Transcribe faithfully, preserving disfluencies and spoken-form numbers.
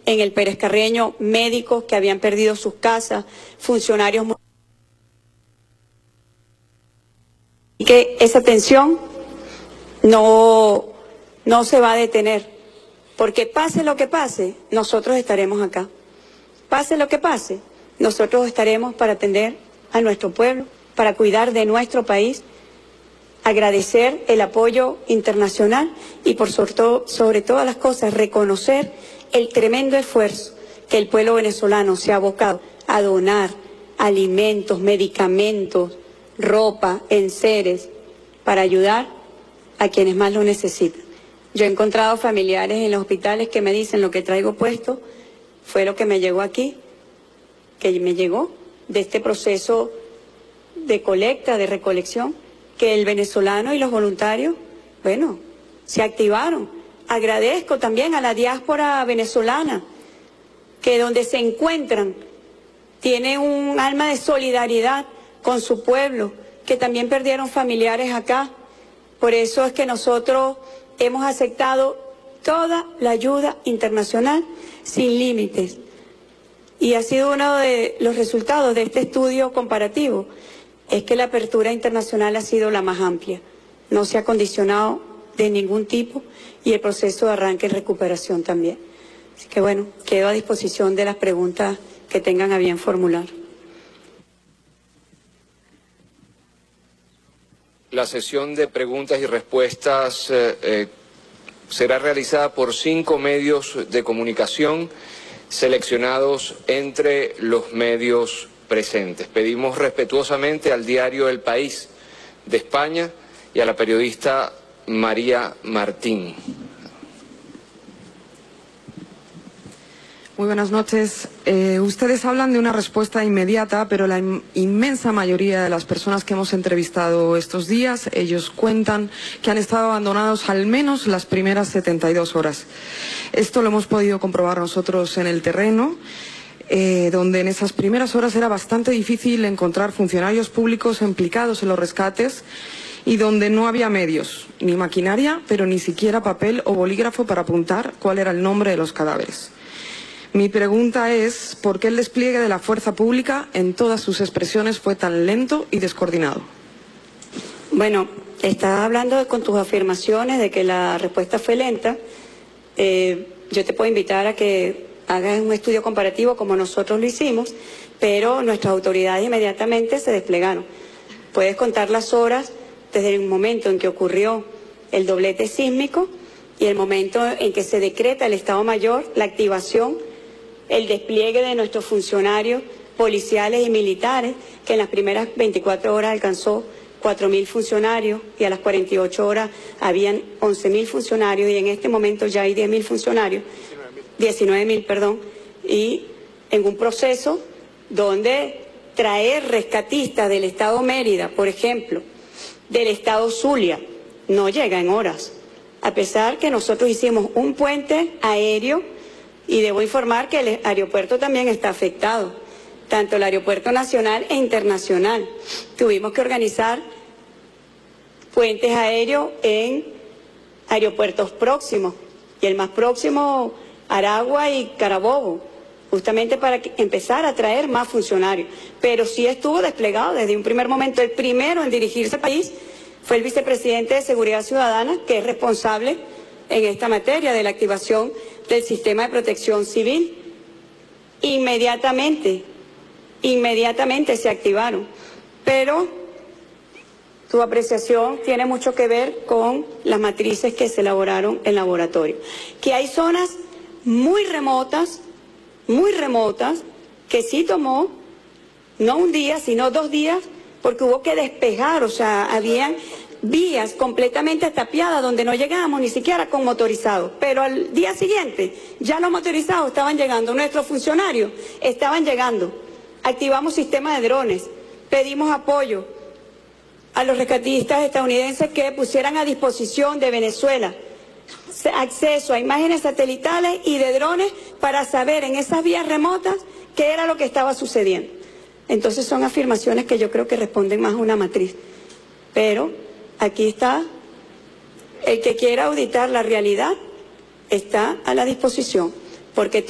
en el Pérez Carreño, médicos que habían perdido sus casas, funcionarios. Y que esa tensión no, no se va a detener, porque pase lo que pase, nosotros estaremos acá. Pase lo que pase, nosotros estaremos para atender a nuestro pueblo, para cuidar de nuestro país, agradecer el apoyo internacional y por sobre, todo, sobre todas las cosas reconocer el tremendo esfuerzo que el pueblo venezolano se ha abocado a donar alimentos, medicamentos, ropa, enseres, para ayudar a quienes más lo necesitan. Yo he encontrado familiares en los hospitales que me dicen: lo que traigo puesto fue lo que me llegó aquí, que me llegó de este proceso de colecta, de recolección, que el venezolano y los voluntarios, bueno, se activaron. Agradezco también a la diáspora venezolana, que donde se encuentran tiene un alma de solidaridad con su pueblo, que también perdieron familiares acá. Por eso es que nosotros hemos aceptado toda la ayuda internacional sin límites. Y ha sido uno de los resultados de este estudio comparativo, es que la apertura internacional ha sido la más amplia. No se ha condicionado de ningún tipo y el proceso de arranque y recuperación también. Así que bueno, quedo a disposición de las preguntas que tengan a bien formular. La sesión de preguntas y respuestas eh, eh, será realizada por cinco medios de comunicación seleccionados entre los medios presentes. Pedimos respetuosamente al diario El País de España y a la periodista María Martín. Muy buenas noches. Eh, ustedes hablan de una respuesta inmediata, pero la in inmensa mayoría de las personas que hemos entrevistado estos días, ellos cuentan que han estado abandonados al menos las primeras setenta y dos horas. Esto lo hemos podido comprobar nosotros en el terreno, eh, donde en esas primeras horas era bastante difícil encontrar funcionarios públicos implicados en los rescates y donde no había medios, ni maquinaria, pero ni siquiera papel o bolígrafo para apuntar cuál era el nombre de los cadáveres. Mi pregunta es, ¿por qué el despliegue de la fuerza pública en todas sus expresiones fue tan lento y descoordinado? Bueno, estás hablando de, con tus afirmaciones de que la respuesta fue lenta. Eh, yo te puedo invitar a que hagas un estudio comparativo como nosotros lo hicimos, pero nuestras autoridades inmediatamente se desplegaron. Puedes contar las horas desde el momento en que ocurrió el doblete sísmico y el momento en que se decreta el Estado Mayor, la activación, el despliegue de nuestros funcionarios policiales y militares, que en las primeras veinticuatro horas alcanzó cuatro mil funcionarios y a las cuarenta y ocho horas habían once mil funcionarios y en este momento ya hay diez mil funcionarios, diecinueve mil, perdón, y en un proceso donde traer rescatistas del Estado Mérida, por ejemplo, del Estado Zulia, no llega en horas, a pesar que nosotros hicimos un puente aéreo. Y debo informar que el aeropuerto también está afectado, tanto el aeropuerto nacional e internacional. Tuvimos que organizar puentes aéreos en aeropuertos próximos, y el más próximo, Aragua y Carabobo, justamente para que empezar a traer más funcionarios. Pero sí estuvo desplegado desde un primer momento. El primero en dirigirse al país fue el vicepresidente de Seguridad Ciudadana, que es responsable en esta materia de la activación del sistema de protección civil. Inmediatamente, inmediatamente se activaron, pero tu apreciación tiene mucho que ver con las matrices que se elaboraron en laboratorio. Que hay zonas muy remotas, muy remotas, que sí tomó, no un día, sino dos días, porque hubo que despejar, o sea, habían vías completamente tapiadas donde no llegábamos ni siquiera con motorizados, pero al día siguiente ya los motorizados estaban llegando, nuestros funcionarios estaban llegando, activamos sistemas de drones, pedimos apoyo a los rescatistas estadounidenses que pusieran a disposición de Venezuela acceso a imágenes satelitales y de drones para saber en esas vías remotas qué era lo que estaba sucediendo. Entonces son afirmaciones que yo creo que responden más a una matriz, pero aquí está, el que quiera auditar la realidad está a la disposición, porque